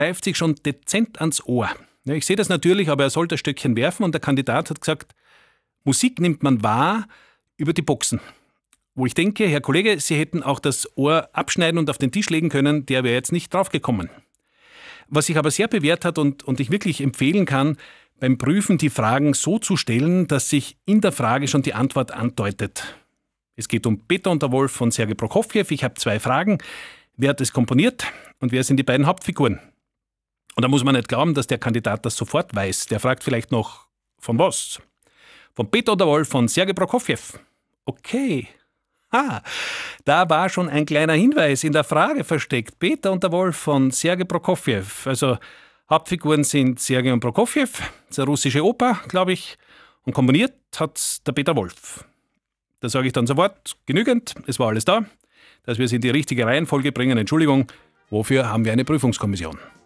pfeift sich schon dezent ans Ohr. Ja, ich sehe das natürlich, aber er sollte das Stöckchen werfen und der Kandidat hat gesagt, Musik nimmt man wahr über die Boxen. Wo ich denke, Herr Kollege, Sie hätten auch das Ohr abschneiden und auf den Tisch legen können, der wäre jetzt nicht draufgekommen. Was sich aber sehr bewährt hat und ich wirklich empfehlen kann, beim Prüfen die Fragen so zu stellen, dass sich in der Frage schon die Antwort andeutet. Es geht um Peter und der Wolf von Sergei Prokofjew. Ich habe 2 Fragen. Wer hat es komponiert und wer sind die beiden Hauptfiguren? Und da muss man nicht glauben, dass der Kandidat das sofort weiß. Der fragt vielleicht noch, von was? Von Peter und der Wolf von Sergei Prokofjew. Okay. Da war schon ein kleiner Hinweis in der Frage versteckt. Peter und der Wolf von Sergei Prokofjew. Also Hauptfiguren sind Sergei und Prokofjew. Das ist eine russische Oper, glaube ich. Und komponiert hat der Peter Wolf. Da sage ich dann sofort, genügend, es war alles da. Dass wir es in die richtige Reihenfolge bringen, Entschuldigung, wofür haben wir eine Prüfungskommission?